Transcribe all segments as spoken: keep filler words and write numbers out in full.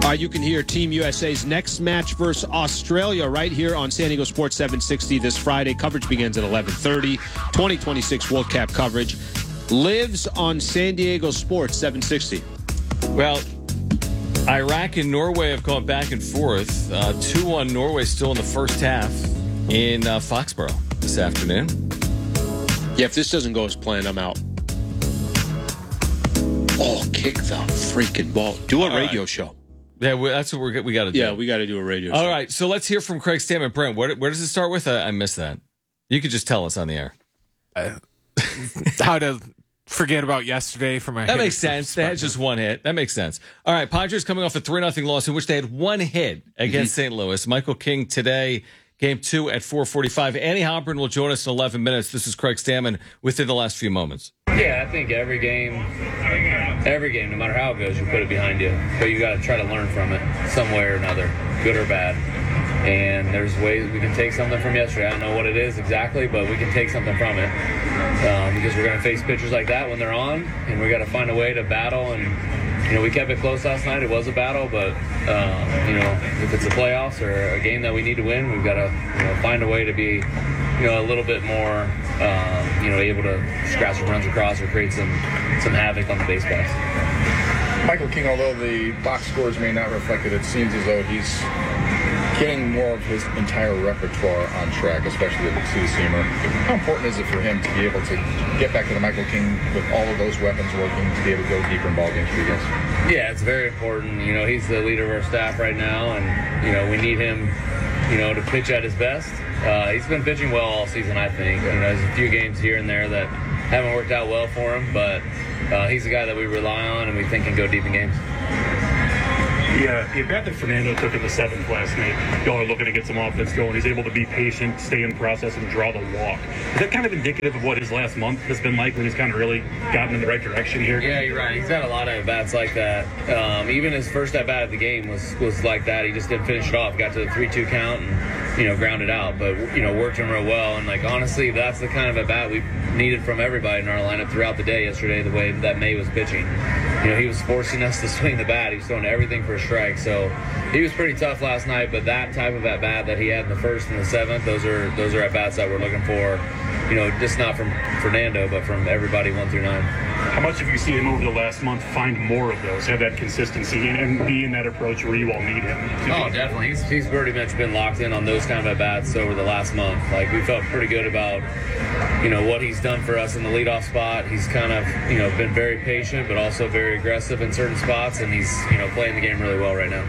Uh, you can hear Team U S A's next match versus Australia right here on San Diego Sports seven sixty this Friday. Coverage begins at eleven thirty. twenty twenty-six World Cup coverage lives on San Diego Sports seven sixty. Well, Iraq and Norway have gone back and forth. Uh, two one Norway still in the first half in uh, Foxborough this afternoon. Yeah, if this doesn't go as planned, I'm out. Oh, kick the freaking ball. Do a All radio right. show. Yeah, we, that's what we're, we got to do. Yeah, we got to do a radio show. All right, so let's hear from Craig Stammen. Brent, where, where does it start with? I, I missed that. You could just tell us on the air. Uh, how to forget about yesterday for my That makes sense. They had just one hit. That makes sense. All right, Padres coming off a three nothing loss in which they had one hit against mm-hmm. Saint Louis. Michael King today, game two at four forty-five. Annie Halpern will join us in eleven minutes. This is Craig Stammen within the last few moments. Yeah, I think every game, every game, no matter how it goes, you put it behind you. But you got to try to learn from it some way or another, good or bad. And there's ways we can take something from yesterday. I don't know what it is exactly, but we can take something from it um, because we're going to face pitchers like that when they're on, and we got to find a way to battle. And you know, we kept it close last night. It was a battle, but uh, you know, if it's a playoffs or a game that we need to win, we've got to you know, find a way to be you know a little bit more um, you know able to scratch some runs across or create some some havoc on the base pass. Michael King, although the box scores may not reflect it, it seems as though he's getting more of his entire repertoire on track, especially the two-seamer. How important is it for him to be able to get back to the Michael King with all of those weapons working to be able to go deeper in ball games for you guys? Yeah, it's very important. You know, he's the leader of our staff right now, and, you know, we need him, you know, to pitch at his best. Uh, he's been pitching well all season, I think. You know, there's a few games here and there that haven't worked out well for him, but uh, he's a guy that we rely on and we think can go deep in games. Yeah, the at-bat that Fernando took in the seventh last night, y'all are looking to get some offense going. He's able to be patient, stay in process, and draw the walk. Is that kind of indicative of what his last month has been like when he's kind of really gotten in the right direction here? Yeah, you're right. He's had a lot of at-bats like that. Um, even his first at-bat of the game was, was like that. He just didn't finish it off. Got to the three two count and, you know, grounded out. But, you know, worked him real well. And, like, honestly, that's the kind of at-bat we needed from everybody in our lineup throughout the day yesterday, the way that May was pitching. You know, he was forcing us to swing the bat. He was throwing everything for a strike. So he was pretty tough last night, but that type of at-bat that he had in the first and the seventh, those are those are at-bats that we're looking for, you know, just not from Fernando, but from everybody one through nine. How much have you seen him over the last month find more of those, have that consistency, and, and be in that approach where you all need him? Oh, definitely. He's, he's pretty much been locked in on those kind of at-bats over the last month. Like, we felt pretty good about, you know, what he's done for us in the leadoff spot. He's kind of, you know, been very patient, but also very aggressive in certain spots, and he's, you know, playing the game really well right now.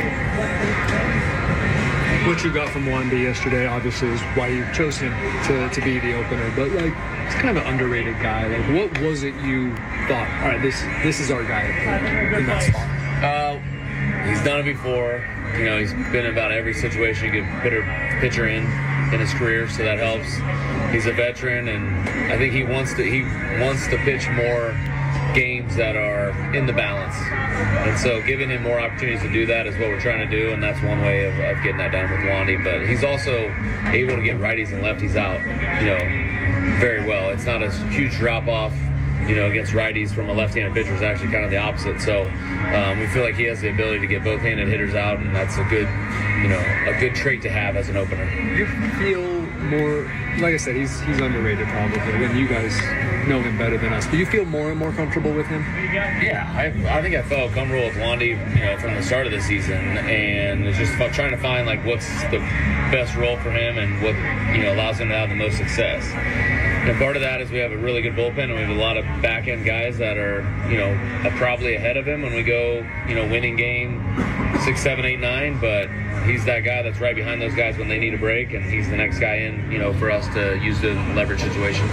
What you got from Wandy yesterday, obviously, is why you chose him to, to be the opener. But, like, he's kind of an underrated guy. Like, what was it you thought, all right, this this is our guy in that spot? Uh, he's done it before. You know, he's been in about every situation you could put a pitcher in in his career, so that helps. He's a veteran, and I think he wants to he wants to pitch more games that are in the balance. And so giving him more opportunities to do that is what we're trying to do, and that's one way of, of getting that done with Wandy. But he's also able to get righties and lefties out, you know, very well. It's not a huge drop-off, you know, against righties from a left-handed pitcher. It's actually kind of the opposite. So um, we feel like he has the ability to get both-handed hitters out, and that's a good, you know, a good trait to have as an opener. You feel more, like I said, he's he's underrated probably, and you guys know him better than us. Do you feel more and more comfortable with him? Yeah, I, I think I felt comfortable with Wandy, you know, from the start of the season, and it's just trying to find like what's the best role for him and what, you know, allows him to have the most success. And part of that is we have a really good bullpen, and we have a lot of back end guys that are, you know, are probably ahead of him when we go, you know, winning game six, seven, eight, nine. But he's that guy that's right behind those guys when they need a break, and he's the next guy in, you know, for us to use to leverage situations.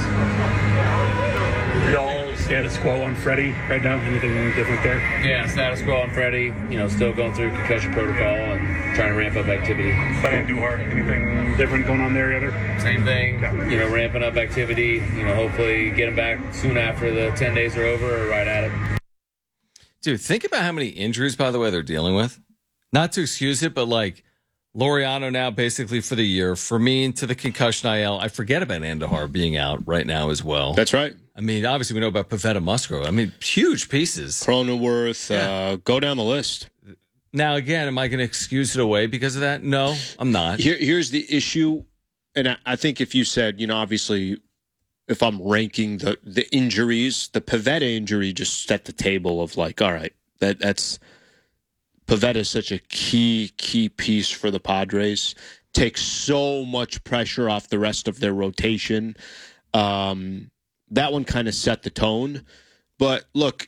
Y'all status quo on Freddie right now? Anything different there? Yeah, status quo on Freddie. You know, still going through concussion protocol and trying to ramp up activity. But in Duhart, anything different going on there either? Same thing. Yeah. You know, ramping up activity. You know, hopefully get him back soon after the ten days are over or right at it. Dude, think about how many injuries, by the way, they're dealing with. Not to excuse it, but like Laureano now basically for the year. Fermin to the concussion I L. I forget about Andujar being out right now as well. That's right. I mean, obviously we know about Pavetta Musgrove. I mean, huge pieces. Cronenworth, Yeah. uh, go down the list. Now, again, am I going to excuse it away because of that? No, I'm not. Here, here's the issue, and I, I think if you said, you know, obviously, if I'm ranking the the injuries, the Pivetta injury just set the table of like, all right, that that's Pivetta is such a key key piece for the Padres. Takes so much pressure off the rest of their rotation. Um, that one kind of set the tone. But look,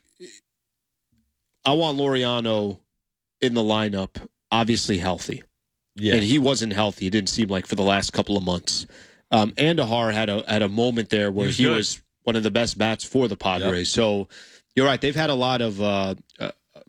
I want Laureano in the lineup, obviously healthy. Yeah. And he wasn't healthy, it didn't seem like, for the last couple of months. Um, Andahar had a had a moment there where he was, he was one of the best bats for the Padres. Yep. So you're right. They've had a lot of uh, uh,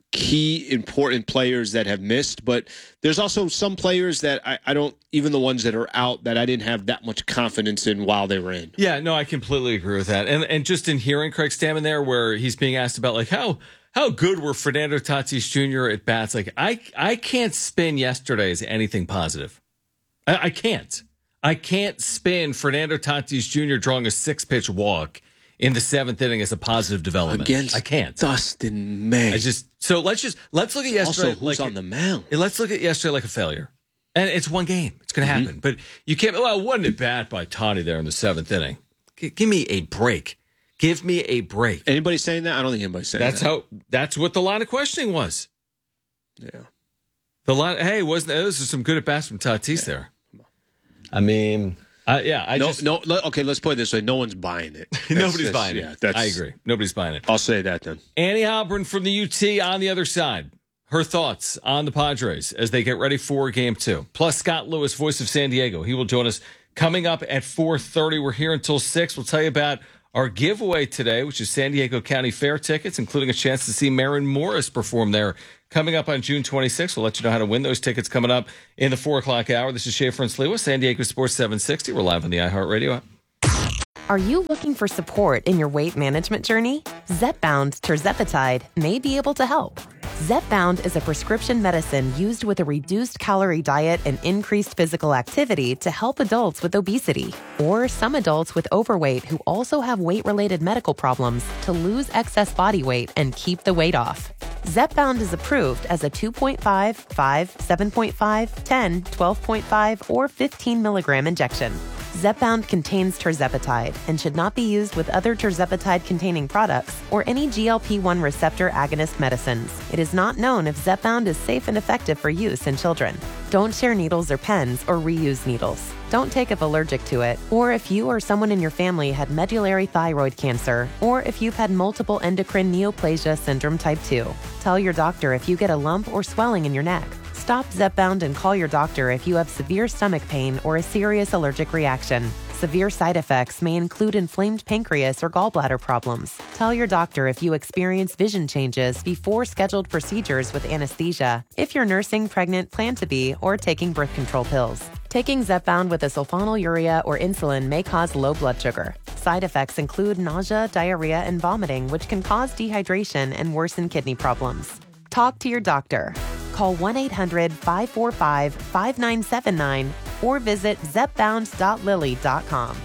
key important players that have missed, but there's also some players that I, I don't, even the ones that are out, that I didn't have that much confidence in while they were in. Yeah, no, I completely agree with that. And and just in hearing Craig Stammen there, where he's being asked about like how how good were Fernando Tatis Junior at bats, like I I can't spin yesterday as anything positive. I, I can't. I can't spin Fernando Tatis Junior drawing a six-pitch walk in the seventh inning as a positive development. Against I can't. Dustin May. I just so let's just let's look at yesterday. Also, who's like, on the mound? Let's look at yesterday like a failure. And it's one game. It's going to happen. Mm-hmm. But you can't, well, wasn't it bad by Toddy there in the seventh inning? G- give me a break. Give me a break. Anybody saying that? I don't think anybody's saying that's that. That's how, that's what the line of questioning was. Yeah. The line, hey, wasn't there, those are some good at bats from Tatis yeah. there. I mean, uh, yeah, I no, just. No, okay, let's put it this way. No one's buying it. Nobody's buying yeah, it. That's, I agree. Nobody's buying it. I'll say that then. Annie Halpern from the U T on the other side. Her thoughts on the Padres as they get ready for game two. Plus, Scott Lewis, voice of San Diego. He will join us coming up at four thirty. We're here until six. We'll tell you about our giveaway today, which is San Diego County Fair tickets, including a chance to see Maren Morris perform there coming up on June twenty-sixth. We'll let you know how to win those tickets coming up in the four o'clock hour. This is Schaefer and Sliwa, San Diego Sports seven sixty. We're live on the iHeartRadio app. Are you looking for support in your weight management journey? Zepbound Tirzepatide may be able to help. Zepbound is a prescription medicine used with a reduced calorie diet and increased physical activity to help adults with obesity, or some adults with overweight who also have weight-related medical problems to lose excess body weight and keep the weight off. Zepbound is approved as a two point five, five, seven point five, ten, twelve point five, or fifteen milligram injection. Zepbound contains tirzepatide and should not be used with other tirzepatide-containing products or any G L P one receptor agonist medicines. It is not known if Zepbound is safe and effective for use in children. Don't share needles or pens or reuse needles. Don't take if allergic to it, or if you or someone in your family had medullary thyroid cancer, or if you've had multiple endocrine neoplasia syndrome type two. Tell your doctor if you get a lump or swelling in your neck. Stop Zepbound and call your doctor if you have severe stomach pain or a serious allergic reaction. Severe side effects may include inflamed pancreas or gallbladder problems. Tell your doctor if you experience vision changes before scheduled procedures with anesthesia, if you're nursing, pregnant, plan to be, or taking birth control pills. Taking Zepbound with a sulfonylurea or insulin may cause low blood sugar. Side effects include nausea, diarrhea, and vomiting, which can cause dehydration and worsen kidney problems. Talk to your doctor. Call one eight hundred, five four five, five nine seven nine or visit zepbound dot lilly dot com.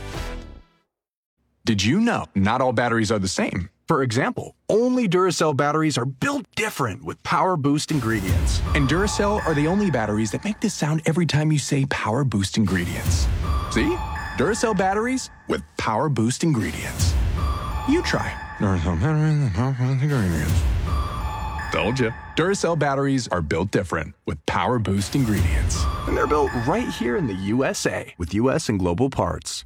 Did you know not all batteries are the same? For example, only Duracell batteries are built different with Power Boost ingredients. And Duracell are the only batteries that make this sound every time you say Power Boost ingredients. See? Duracell batteries with Power Boost ingredients. You try. Duracell batteries with Power Boost ingredients. Told you. Duracell batteries are built different with Power Boost ingredients. And they're built right here in the U S A with U S and global parts.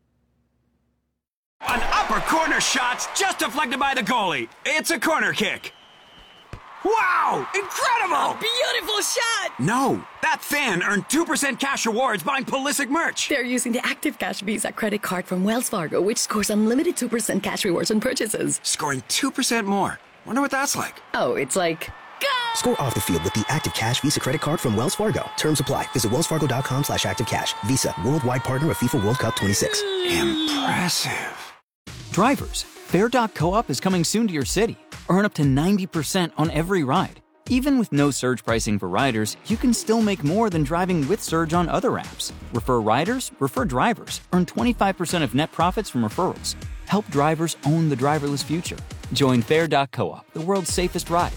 An upper corner shot's just deflected by the goalie. It's a corner kick. Wow! Incredible! A beautiful shot! No, that fan earned two percent cash rewards buying Pulisic merch. They're using the Active Cash Visa credit card from Wells Fargo, which scores unlimited two percent cash rewards on purchases. Scoring two percent more. Wonder what that's like. Oh, it's like... Go! Score off the field with the Active Cash Visa credit card from Wells Fargo. Terms apply. Visit wellsfargo.com slash activecash. Visa, worldwide partner of FIFA World Cup twenty-six. Impressive. Drivers, Fair dot co-op is coming soon to your city. Earn up to ninety percent on every ride. Even with no surge pricing for riders, you can still make more than driving with Surge on other apps. Refer riders, refer drivers. Earn twenty-five percent of net profits from referrals. Help drivers own the driverless future. Join Fair dot co-op, the world's safest ride.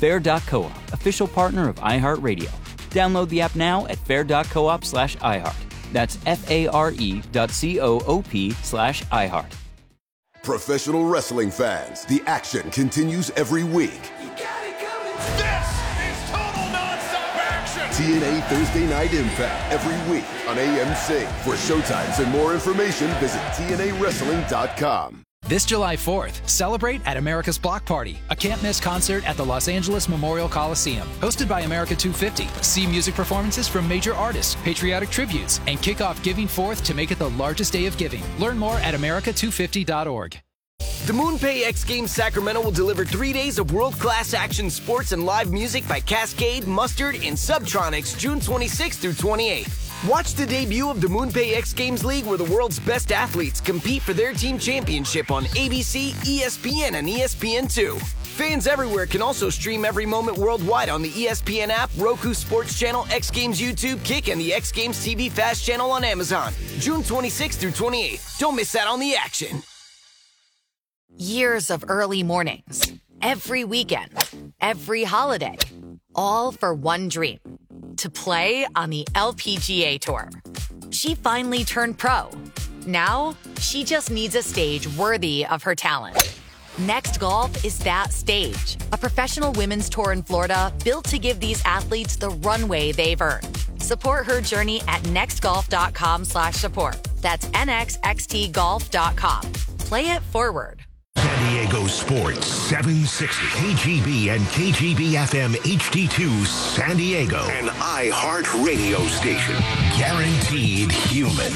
Fair dot coop, official partner of iHeartRadio. Download the app now at fair dot coop slash iHeart. That's F-A-R-E dot C-O-O-P slash iHeart. Professional wrestling fans, the action continues every week. This is total nonstop action! T N A Thursday Night Impact every week on A M C. For showtimes and more information, visit T N A wrestling dot com. This July fourth, celebrate at America's Block Party, a can't-miss concert at the Los Angeles Memorial Coliseum. Hosted by America two fifty. See music performances from major artists, patriotic tributes, and kick off Giving Fourth to make it the largest day of giving. Learn more at America two fifty dot org. The MoonPay X Games Sacramento will deliver three days of world-class action sports and live music by Cascade, Mustard, and Subtronics June twenty-sixth through twenty-eighth. Watch the debut of the MoonPay X Games League, where the world's best athletes compete for their team championship on A B C, E S P N, and E S P N two. Fans everywhere can also stream every moment worldwide on the E S P N app, Roku Sports Channel, X Games YouTube, Kick, and the X Games T V Fast Channel on Amazon. June twenty-sixth through twenty-eighth. Don't miss out on the action. Years of early mornings, every weekend, every holiday, all for one dream, to play on the L P G A Tour. She finally turned pro. Now, she just needs a stage worthy of her talent. Next Golf is that stage, a professional women's tour in Florida built to give these athletes the runway they've earned. Support her journey at nextgolf.com slash support. That's N X X T golf dot com. Play it forward. San Diego Sports seven sixty, K G B and K G B F M H D two San Diego, an iHeart radio station, guaranteed human.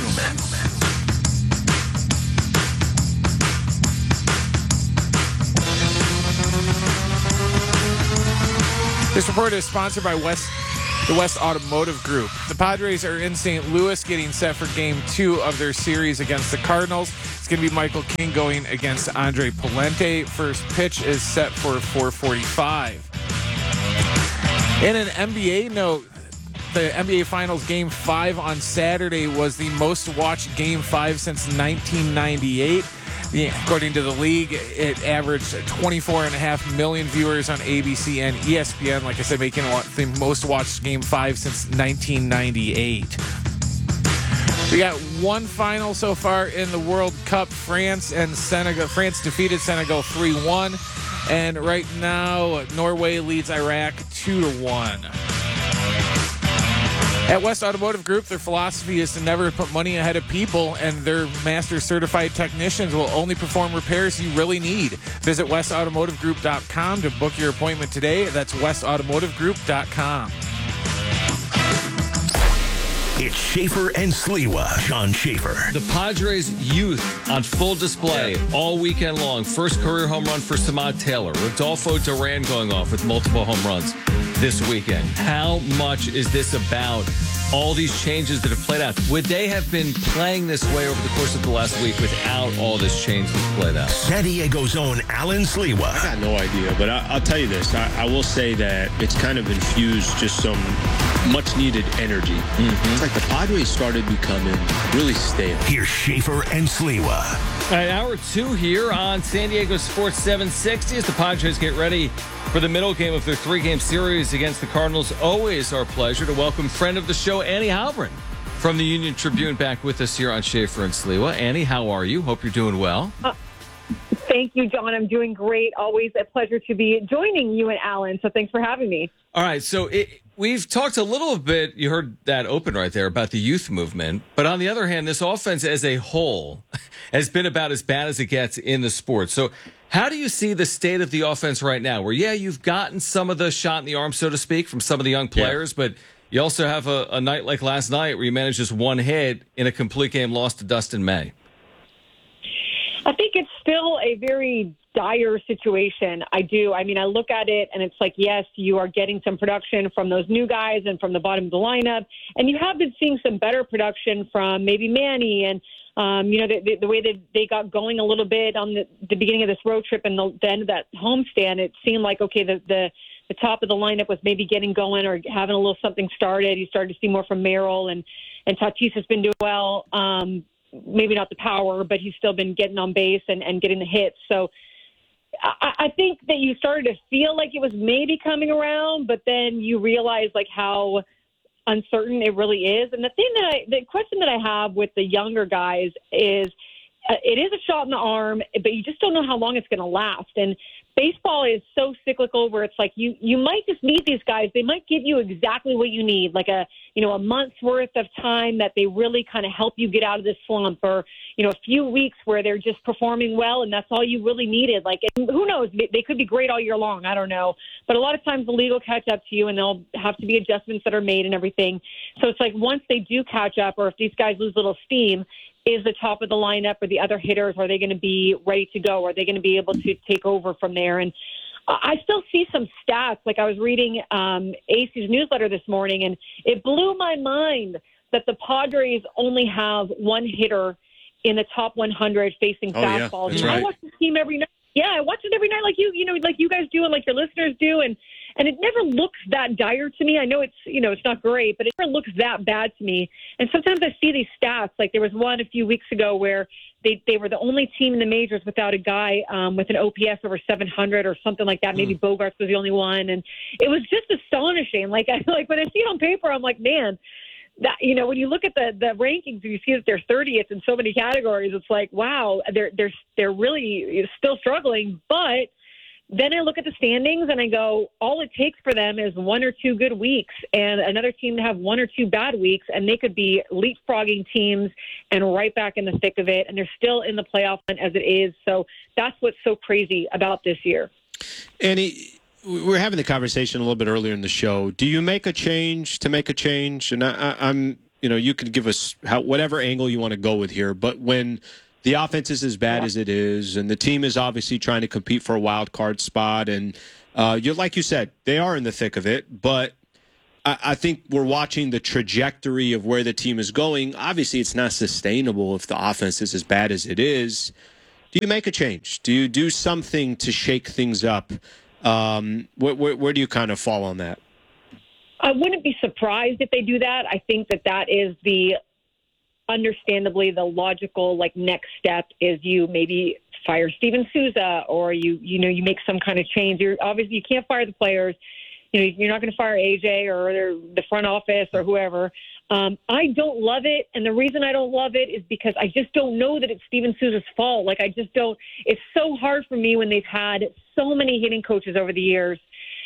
This report is sponsored by West, the West Automotive Group. The Padres are in Saint Louis getting set for game two of their series against the Cardinals. It's going to be Michael King going against Andre Palente. First pitch is set for four forty-five. In an N B A note, the N B A Finals Game five on Saturday was the most watched Game five since nineteen ninety-eight. Yeah, according to the league, it averaged twenty-four point five million viewers on A B C and E S P N, like I said, making the most watched Game five since nineteen ninety-eight. We got one final so far in the World Cup. France and Senegal. France defeated Senegal three one. And right now, Norway leads Iraq two to one. At West Automotive Group, their philosophy is to never put money ahead of people, and their master certified technicians will only perform repairs you really need. Visit west automotive group dot com to book your appointment today. That's west automotive group dot com. It's Schaefer and Sliwa. John Schaefer. The Padres youth on full display all weekend long. First career home run for Samad Taylor. Rodolfo Duran going off with multiple home runs this weekend. How much is this about all these changes that have played out? Would they have been playing this way over the course of the last week without all this change that's played out? San Diego's own Alan Sliwa. I got no idea, but I, I'll tell you this. I, I will say that it's kind of infused just some much-needed energy. Mm-hmm. It's like the Padres started becoming really stale. Here's Schaefer and Sliwa. All right, hour two here on San Diego Sports seven sixty as the Padres get ready for the middle game of their three-game series against the Cardinals. Always our pleasure to welcome friend of the show, Annie Halpern from the Union Tribune, back with us here on Schaefer and Sliwa. Annie, how are you? Hope you're doing well. Uh, thank you, John. I'm doing great. Always a pleasure to be joining you and Alan, so thanks for having me. All right, so it, we've talked a little bit, you heard that open right there, about the youth movement. But on the other hand, this offense as a whole has been about as bad as it gets in the sport. So how do you see the state of the offense right now? Where, yeah, you've gotten some of the shot in the arm, so to speak, from some of the young players, yeah. but you also have a, a night like last night where you managed just one hit in a complete game loss to Dustin May. I think it's still a very dire situation. I do. I mean, I look at it and it's like, yes, you are getting some production from those new guys and from the bottom of the lineup. And you have been seeing some better production from maybe Manny and, um, you know, the, the, the way that they got going a little bit on the, the beginning of this road trip and the, the end of that homestand. It seemed like, okay, the, the, the top of the lineup was maybe getting going or having a little something started. You started to see more from Merrill, and, and Tatis has been doing well. Um, maybe not the power, but he's still been getting on base and, and getting the hits. So I, I think that you started to feel like it was maybe coming around, but then you realize like how uncertain it really is. And the thing that I, the question that I have with the younger guys is, uh, it is a shot in the arm, but you just don't know how long it's going to last. And baseball is so cyclical where it's like you, you might just need these guys. They might give you exactly what you need, like a, you know, a month's worth of time that they really kind of help you get out of this slump, or, you know, a few weeks where they're just performing well and that's all you really needed. Like, and who knows, they could be great all year long. I don't know. But a lot of times the league will catch up to you and there'll have to be adjustments that are made and everything. So it's like once they do catch up, or if these guys lose a little steam, is the top of the lineup or the other hitters, are they going to be ready to go? Are they going to be able to take over from there? And I still see some stats. Like I was reading um, A C's newsletter this morning, and it blew my mind that the Padres only have one hitter in the top one hundred facing oh, fastballs. Yeah, that's and right. I watch this team every night. Yeah, I watch it every night, like you, you know, like you guys do, and like your listeners do, and and it never looks that dire to me. I know it's, you know, it's not great, but it never looks that bad to me. And sometimes I see these stats. Like there was one a few weeks ago where they they were the only team in the majors without a guy um, with an O P S over seven hundred or something like that. Maybe mm. Bogarts was the only one, and it was just astonishing. Like I like when I see it on paper, I'm like, man. That, you know, when you look at the, the rankings, you see that they're thirtieth in so many categories. It's like, wow, they're they're they're really still struggling. But then I look at the standings and I go, all it takes for them is one or two good weeks, and another team to have one or two bad weeks, and they could be leapfrogging teams and right back in the thick of it. And they're still in the playoff hunt as it is. So that's what's so crazy about this year. Annie, we were having the conversation a little bit earlier in the show. Do you make a change to make a change? And I, I, I'm, you know, you could give us how, whatever angle you want to go with here. But when the offense is as bad yeah. as it is, and the team is obviously trying to compete for a wild card spot, and uh, you're like you said, they are in the thick of it. But I, I think we're watching the trajectory of where the team is going. Obviously, it's not sustainable if the offense is as bad as it is. Do you make a change? Do you do something to shake things up? Um, where, where, where do you kind of fall on that? I wouldn't be surprised if they do that. I think that that is the, understandably, the logical, like, next step is you maybe fire Steven Souza, or you, you know, you make some kind of change. You're obviously, you can't fire the players. You know, you're not going to fire A J or the front office or whoever. Um, I don't love it, and the reason I don't love it is because I just don't know that it's Steven Souza's fault. Like, I just don't – it's so hard for me when they've had so many hitting coaches over the years,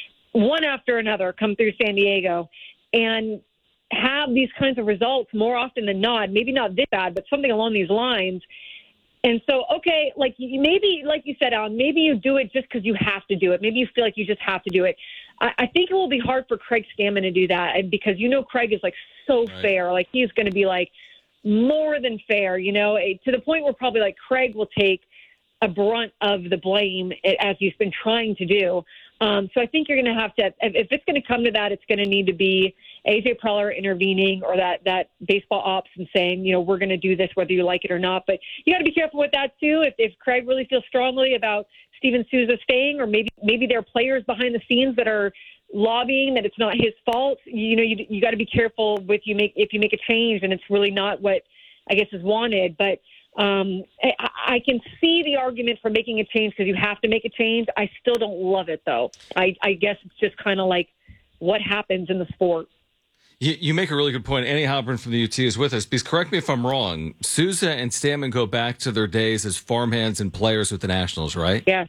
one after another, come through San Diego, and have these kinds of results more often than not. Maybe not this bad, but something along these lines. And so, okay, like maybe, like you said, Alan, maybe you do it just because you have to do it. Maybe you feel like you just have to do it. I, I think it will be hard for Craig Stammen to do that, and because you know Craig is like so right. fair. Like he's going to be like more than fair, you know, to the point where probably like Craig will take a brunt of the blame as he's been trying to do. Um, so I think you're going to have to, if it's going to come to that, it's going to need to be A J Preller intervening, or that, that baseball ops and saying, you know, we're going to do this whether you like it or not. But you got to be careful with that too. If, if Craig really feels strongly about Steven Souza staying, or maybe maybe there are players behind the scenes that are lobbying that it's not his fault, you know, you you got to be careful with you make if you make a change and it's really not what I guess is wanted. But Um, I, I can see the argument for making a change because you have to make a change. I still don't love it, though. I, I guess it's just kind of like what happens in the sport. You, you make a really good point. Annie Halpern from the U T is with us. Because correct me if I'm wrong, Souza and Stammen go back to their days as farmhands and players with the Nationals, right? Yeah.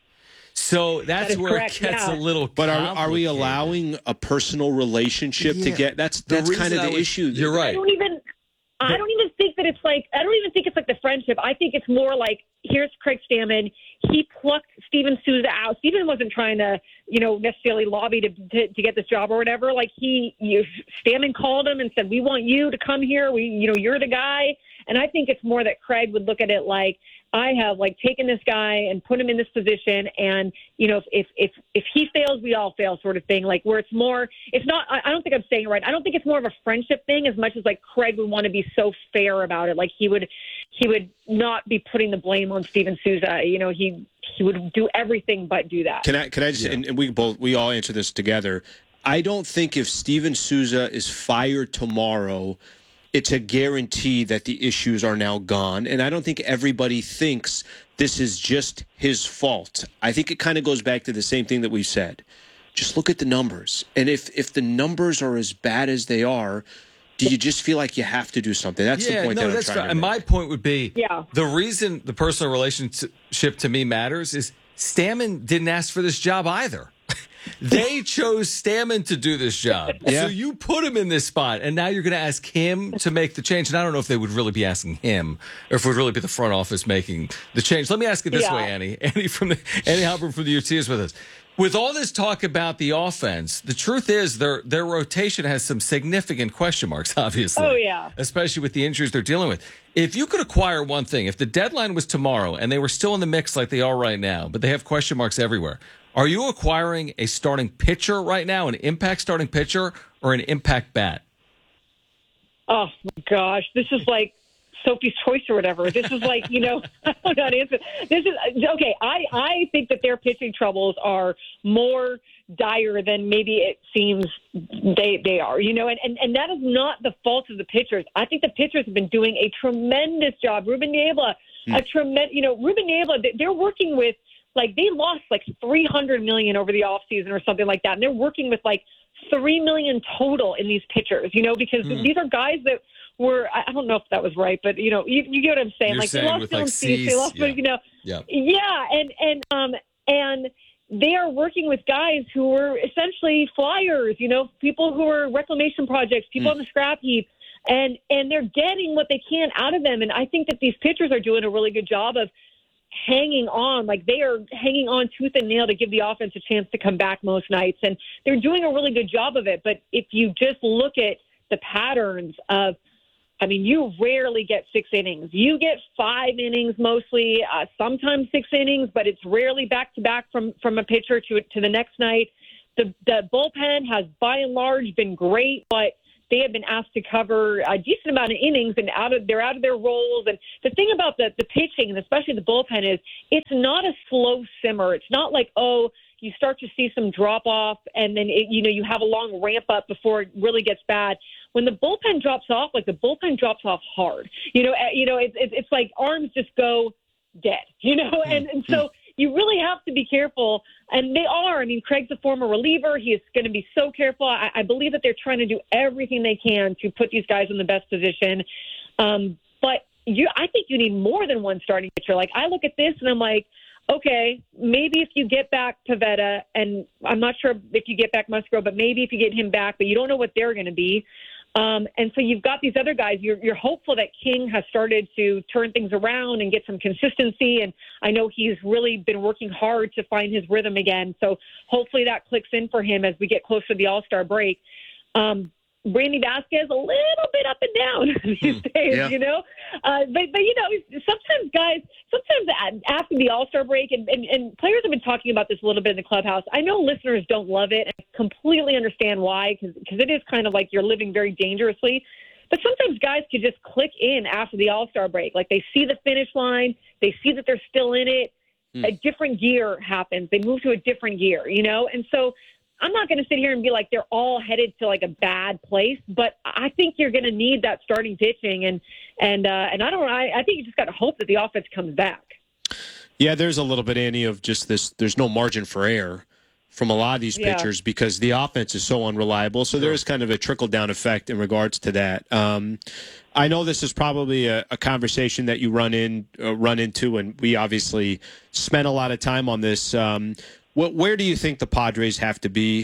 So that's that where correct, it gets yeah. a little But are, are we allowing a personal relationship yeah. to get – that's that's kind of the was, issue. You're right. I don't even – I don't even think that it's like, I don't even think it's like the friendship. I think it's more like, here's Craig Stammen. He plucked Steven Souza out. Steven wasn't trying to, you know, necessarily lobby to, to, to get this job or whatever. Like he, you, Stammen called him and said, we want you to come here. We, you know, you're the guy. And I think it's more that Craig would look at it like, I have like taken this guy and put him in this position, and you know, if if if he fails, we all fail, sort of thing. Like where it's more, it's not. I, I don't think I'm saying it right. I don't think it's more of a friendship thing as much as like Craig would want to be so fair about it. Like he would, he would not be putting the blame on Steven Souza. You know, he he would do everything but do that. Can I can I just yeah. and, and we both we all answer this together. I don't think if Steven Souza is fired tomorrow, it's a guarantee that the issues are now gone. And I don't think everybody thinks this is just his fault. I think it kind of goes back to the same thing that we've said. Just look at the numbers. And if, if the numbers are as bad as they are, do you just feel like you have to do something? That's yeah, the point no, that I'm that's trying fair. to And make. my point would be, yeah. the reason the personal relationship to me matters is Stammen didn't ask for this job either. They chose Stammen to do this job. Yeah. So you put him in this spot, and now you're going to ask him to make the change. And I don't know if they would really be asking him or if it would really be the front office making the change. Let me ask it this Yeah. way, Annie. Annie from the Annie Halpern from the U T is with us. With all this talk about the offense, the truth is their their rotation has some significant question marks, obviously. Oh, yeah. Especially with the injuries they're dealing with. If you could acquire one thing, if the deadline was tomorrow and they were still in the mix like they are right now, but they have question marks everywhere, are you acquiring a starting pitcher right now, an impact starting pitcher, or an impact bat? Oh, my gosh. This is like Sophie's Choice or whatever. This is like, you know, I don't know how to answer. This is, okay, I, I think that their pitching troubles are more dire than maybe it seems they they are, you know, and, and, and that is not the fault of the pitchers. I think the pitchers have been doing a tremendous job. Ruben Niebla, mm. a tremendous, you know, Ruben Niebla, they're working with, like, they lost like three hundred million dollars over the offseason or something like that, and they're working with like three million dollars total in these pitchers, you know, because mm. these are guys that were, I don't know if that was right, but, you know, you, you get what I'm saying. You're like, saying they lost with, Dylan like, Cease, they Cease, lost, yeah. you know, Yeah. yeah, and, and, um, and, they are working with guys who were essentially flyers, you know, people who are reclamation projects, people Mm. on the scrap heap, and and they're getting what they can out of them. And I think that these pitchers are doing a really good job of hanging on, like they are hanging on tooth and nail to give the offense a chance to come back most nights. And they're doing a really good job of it. But if you just look at the patterns of, I mean, you rarely get six innings. You get five innings mostly, uh, sometimes six innings, but it's rarely back-to-back from, from a pitcher to to the next night. The, the bullpen has, by and large, been great, but they have been asked to cover a decent amount of innings, and out of they're out of their roles. And the thing about the, the pitching, and especially the bullpen, is it's not a slow simmer. It's not like, oh, you start to see some drop-off, and then, it, you know, you have a long ramp-up before it really gets bad. When the bullpen drops off, like the bullpen drops off hard, you know, you know, it's it's it's like arms just go dead, you know, and, and so you really have to be careful, and they are. I mean, Craig's a former reliever; he is going to be so careful. I, I believe that they're trying to do everything they can to put these guys in the best position. Um, but you, I think you need more than one starting pitcher. Like I look at this and I'm like, okay, maybe if you get back Pivetta, and I'm not sure if you get back Musgrove, but maybe if you get him back, but you don't know what they're going to be. Um, and so you've got these other guys. You're, you're hopeful that King has started to turn things around and get some consistency. And I know he's really been working hard to find his rhythm again. So hopefully that clicks in for him as we get closer to the All-Star break. Um, Randy Vasquez, a little bit up and down these days, Yeah. you know. Uh, but, but, you know, sometimes guys, sometimes after the All-Star break, and, and, and players have been talking about this a little bit in the clubhouse. I know listeners don't love it, and I completely understand why, because it is kind of like you're living very dangerously. But sometimes guys can just click in after the All-Star break. Like they see the finish line, they see that they're still in it. Mm. A different gear happens. They move to a different gear, you know. And so I'm not going to sit here and be like they're all headed to like a bad place, but I think you're going to need that starting pitching, and and uh, and I don't. I, I think you just got to hope that the offense comes back. Yeah, there's a little bit, Annie, of just this. There's no margin for error from a lot of these Yeah. pitchers because the offense is so unreliable. So there is kind of a trickle down effect in regards to that. Um, I know this is probably a, a conversation that you run in uh, run into, and we obviously spent a lot of time on this. Um, What, where do you think the Padres have to be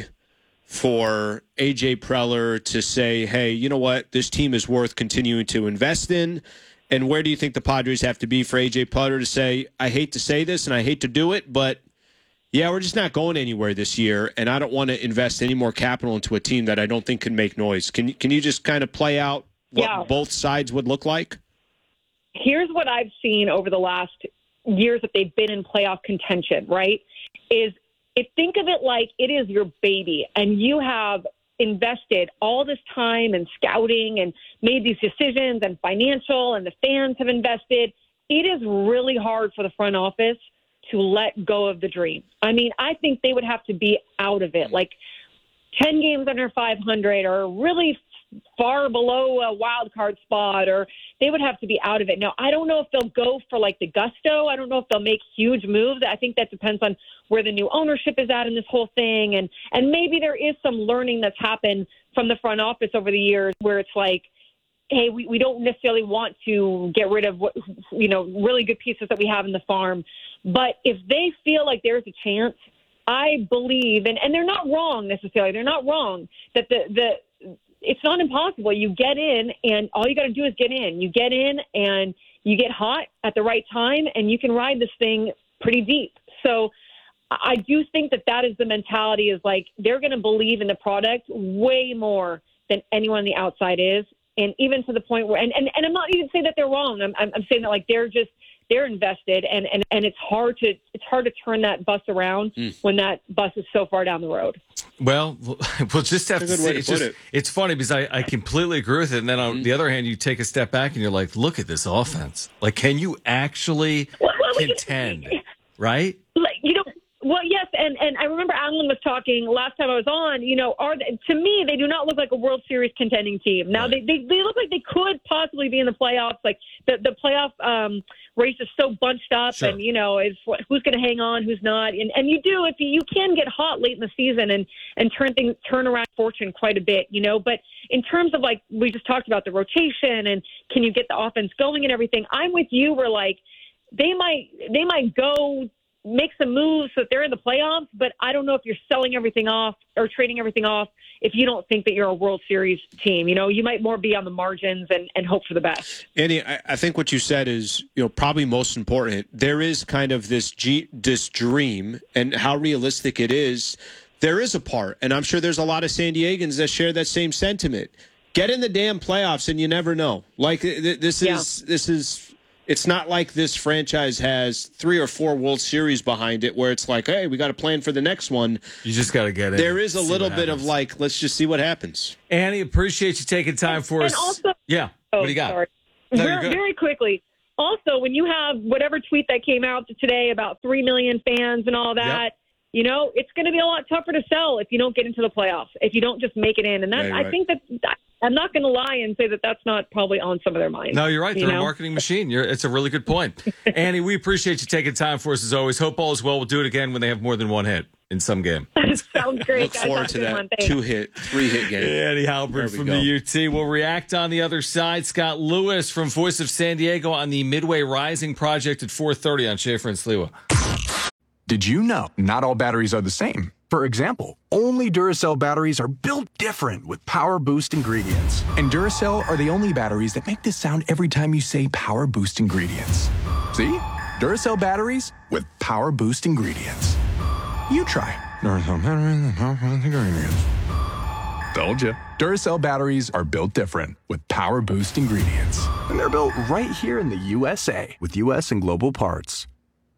for A J Preller to say, hey, you know what, this team is worth continuing to invest in? And where do you think the Padres have to be for A J Preller to say, I hate to say this and I hate to do it, but yeah, we're just not going anywhere this year, and I don't want to invest any more capital into a team that I don't think can make noise. Can, can you just kind of play out what Yeah. both sides would look like? Here's what I've seen over the last years that they've been in playoff contention, right? Is if think of it like it is your baby, and you have invested all this time and scouting and made these decisions, and financial, and the fans have invested. It is really hard for the front office to let go of the dream. I mean, I think they would have to be out of it, like ten games under five hundred, or really far below a wild card spot, or they would have to be out of it. Now, I don't know if they'll go for like the gusto. I don't know if they'll make huge moves. I think that depends on where the new ownership is at in this whole thing. And, and maybe there is some learning that's happened from the front office over the years where it's like, hey, we, we don't necessarily want to get rid of what, you know, really good pieces that we have in the farm. But if they feel like there's a chance, I believe, and, and they're not wrong necessarily, they're not wrong, that the, the it's not impossible. You get in, and all you got to do is get in. You get in, and you get hot at the right time, and you can ride this thing pretty deep. So I do think that that is the mentality, is like they're going to believe in the product way more than anyone on the outside is. And even to the point where, and, and, and I'm not even saying that they're wrong. I'm, I'm saying that like they're just, they're invested, and, and, and it's hard to, it's hard to turn that bus around mm. when that bus is so far down the road. Well, we'll just have to see. It's, just, it. it's funny because I, I completely agree with it. And then on mm. the other hand, you take a step back and you're like, look at this offense. Like, can you actually well, well, contend? Right? Like, you know, well, yes, and, and I remember Alan was talking last time I was on, you know, are they, to me, they do not look like a World Series contending team. Now, right. they, they they look like they could possibly be in the playoffs. Like, the, the playoff um, race is so bunched up, sure. and, you know, it's, who's going to hang on, who's not. And and you do, if you, you can get hot late in the season and, and turn things, turn around fortune quite a bit, you know. But in terms of, like, we just talked about the rotation and can you get the offense going and everything, I'm with you where, like, they might they might go – make some moves so that they're in the playoffs, but I don't know if you're selling everything off or trading everything off if you don't think that you're a World Series team. You know, you might more be on the margins and, and hope for the best. Andy, I, I think what you said is, you know, probably most important. There is kind of this G, this dream, and how realistic it is. There is a part, and I'm sure there's a lot of San Diegans that share that same sentiment. Get in the damn playoffs, and you never know. Like th- this is yeah. this is. It's not like this franchise has three or four World Series behind it where it's like, hey, we got to plan for the next one. You just got to get it. There is a little bit of like, let's just see what happens. Annie, appreciate you taking time for and us. Also, yeah. Oh, what do you got? Sorry. No, very, very quickly. Also, when you have whatever tweet that came out today about three million fans and all that, yep. you know, it's going to be a lot tougher to sell if you don't get into the playoffs, if you don't just make it in. And that, right, right. I think that, that I'm not going to lie and say that that's not probably on some of their minds. No, you're right. They're you know? a marketing machine. You're, it's a really good point. Annie, we appreciate you taking time for us as always. Hope all is well. We'll do it again when they have more than one hit in some game. Sounds great. Look forward to that two-hit, three-hit game. Andy Halpern from go. the U T. We'll react on the other side. Scott Lewis from Voice of San Diego on the Midway Rising project at four thirty on Schaefer and Sliwa. Did you know not all batteries are the same? For example, only Duracell batteries are built different with Power Boost ingredients. And Duracell are the only batteries that make this sound every time you say Power Boost ingredients. See? Duracell batteries with Power Boost ingredients. You try. Duracell batteries with Power Boost ingredients. Told you. Duracell batteries are built different with Power Boost ingredients. And they're built right here in the U S A with U S and global parts.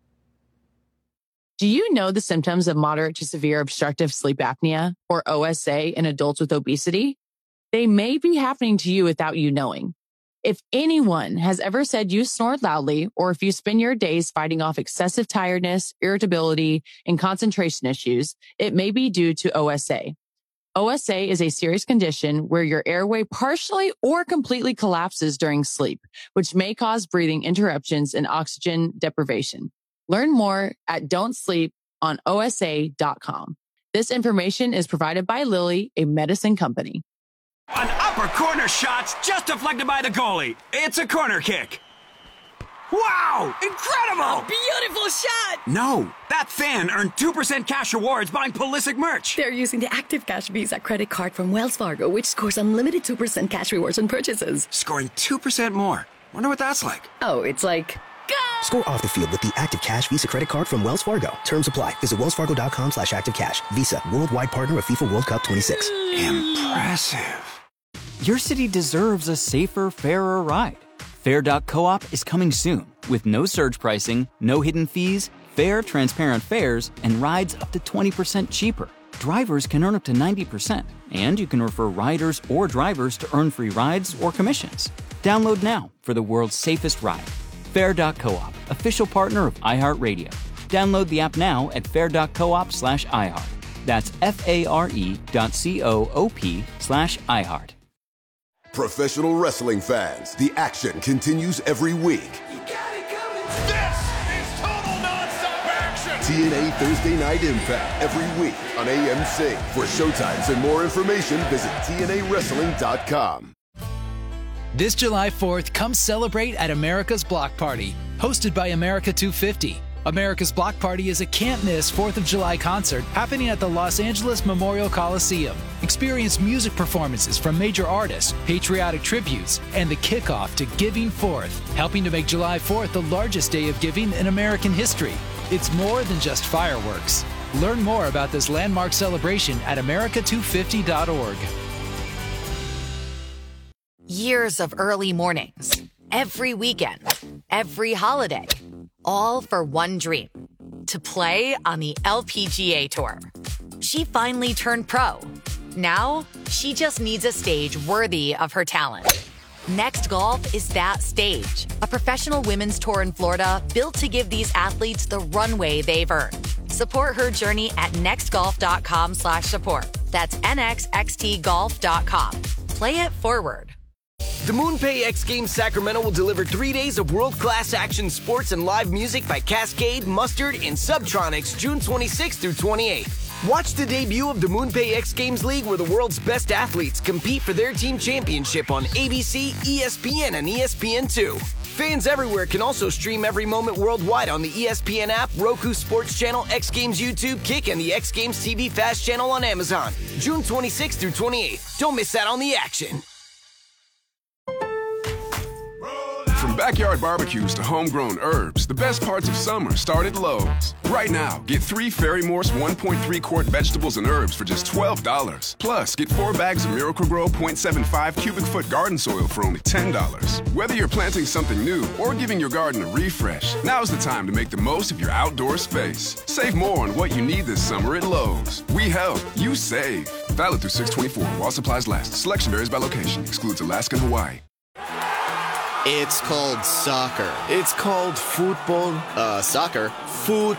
Do you know the symptoms of moderate to severe obstructive sleep apnea, or O S A, in adults with obesity? They may be happening to you without you knowing. If anyone has ever said you snore loudly, or if you spend your days fighting off excessive tiredness, irritability, and concentration issues, it may be due to O S A. O S A is a serious condition where your airway partially or completely collapses during sleep, which may cause breathing interruptions and oxygen deprivation. Learn more at don't sleep on O S A dot com. This information is provided by Lilly, a medicine company. An upper corner shot's just deflected by the goalie. It's a corner kick. Wow! Incredible! A beautiful shot! No, that fan earned two percent cash rewards buying Pulisic merch. They're using the Active Cash Visa credit card from Wells Fargo, which scores unlimited two percent cash rewards on purchases. Scoring two percent more. Wonder what that's like. Oh, it's like... Go! Score off the field with the Active Cash Visa credit card from Wells Fargo. Terms apply. Visit wellsfargo.com slash active cash. Visa, worldwide partner of FIFA World Cup twenty-six. Impressive. Your city deserves a safer, fairer ride. Fair dot coop is coming soon with no surge pricing, no hidden fees, fair, transparent fares, and rides up to twenty percent cheaper. Drivers can earn up to ninety percent, and you can refer riders or drivers to earn free rides or commissions. Download now for the world's safest ride. Fair dot coop, official partner of iHeartRadio. Download the app now at fair dot coop slash iHeart. That's F A R E dot C O O P slash iHeart. Professional wrestling fans, the action continues every week. This is total nonstop action. T N A Thursday Night Impact every week on A M C. For showtimes and more information, visit T N A wrestling dot com. This July fourth, come celebrate at America's Block Party, hosted by America two fifty. America's Block Party is a can't-miss fourth of July concert happening at the Los Angeles Memorial Coliseum. Experience music performances from major artists, patriotic tributes, and the kickoff to Giving Fourth, helping to make July fourth the largest day of giving in American history. It's more than just fireworks. Learn more about this landmark celebration at America two fifty dot org. Years of early mornings, every weekend, every holiday, all for one dream, to play on the L P G A Tour. She finally turned pro. Now, she just needs a stage worthy of her talent. Next Golf is that stage, a professional women's tour in Florida built to give these athletes the runway they've earned. Support her journey at nextgolf.com slash support. That's N X X T golf dot com. Play it forward. The MoonPay X Games Sacramento will deliver three days of world-class action sports and live music by Cascade, Mustard, and Subtronics June twenty-sixth through twenty-eighth. Watch the debut of the MoonPay X Games League where the world's best athletes compete for their team championship on A B C, E S P N, and E S P N two. Fans everywhere can also stream every moment worldwide on the E S P N app, Roku Sports Channel, X Games YouTube, Kick, and the X Games T V Fast Channel on Amazon. June twenty-sixth through twenty-eighth. Don't miss out on the action. From backyard barbecues to homegrown herbs, the best parts of summer start at Lowe's. Right now, get three Fairy Morse one point three quart vegetables and herbs for just twelve dollars. Plus, get four bags of Miracle-Gro zero point seven five cubic foot garden soil for only ten dollars. Whether you're planting something new or giving your garden a refresh, now's the time to make the most of your outdoor space. Save more on what you need this summer at Lowe's. We help, you save. Valid through six twenty-four while supplies last. Selection varies by location. Excludes Alaska and Hawaii. It's called soccer. It's called football. Uh, soccer. Football.